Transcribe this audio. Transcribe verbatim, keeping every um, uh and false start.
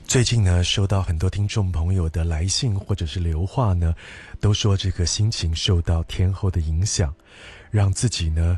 最近呢，收到很多听众朋友的来信或者是留话呢，都说这个心情受到天候的影响，让自己呢